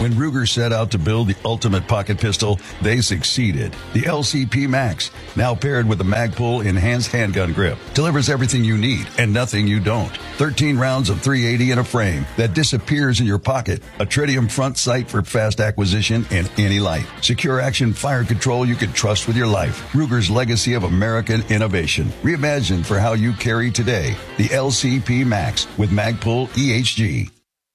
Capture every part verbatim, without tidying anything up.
When Ruger set out to build the ultimate pocket pistol, they succeeded. The L C P Max, now paired with the Magpul enhanced handgun grip, delivers everything you need and nothing you don't. thirteen rounds of three eighty in a frame that disappears in your pocket. A tritium front sight for fast acquisition in any light. Secure action fire control you can trust with your life. Ruger's legacy of American innovation. Reimagined for how you carry today. The L C P Max with Magpul E H G.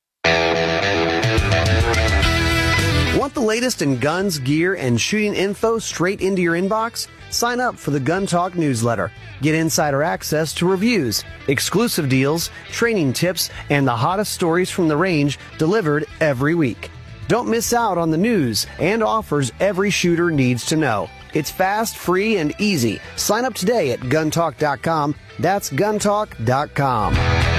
Want the latest in guns, gear, and shooting info straight into your inbox? Sign up for the Gun Talk newsletter. Get insider access to reviews, exclusive deals, training tips, and the hottest stories from the range delivered every week. Don't miss out on the news and offers every shooter needs to know. It's fast, free, and easy. Sign up today at gun talk dot com. That's gun talk dot com.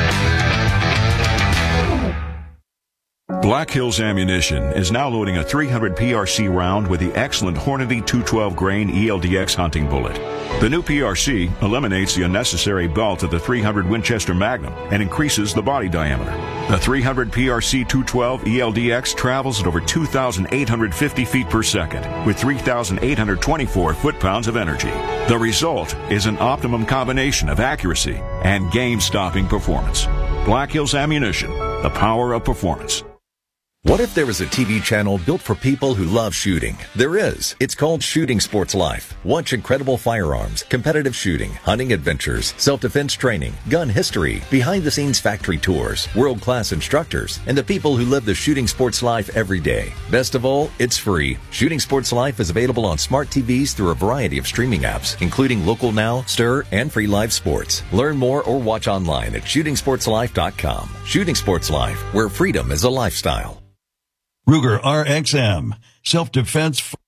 Black Hills Ammunition is now loading a three hundred P R C round with the excellent Hornady two twelve grain E L D X hunting bullet. The new P R C eliminates the unnecessary belt of the three hundred Winchester Magnum and increases the body diameter. The three hundred P R C two twelve E L D X travels at over two thousand eight hundred fifty feet per second with three thousand eight hundred twenty-four foot-pounds of energy. The result is an optimum combination of accuracy and game-stopping performance. Black Hills Ammunition, the power of performance. What if there was a T V channel built for people who love shooting? There is. It's called Shooting Sports Life. Watch incredible firearms, competitive shooting, hunting adventures, self-defense training, gun history, behind-the-scenes factory tours, world-class instructors, and the people who live the Shooting Sports Life every day. Best of all, it's free. Shooting Sports Life is available on smart T Vs through a variety of streaming apps, including Local Now, Stir, and Free Live Sports. Learn more or watch online at shooting sports life dot com. Shooting Sports Life, where freedom is a lifestyle. Ruger R X M, self-defense.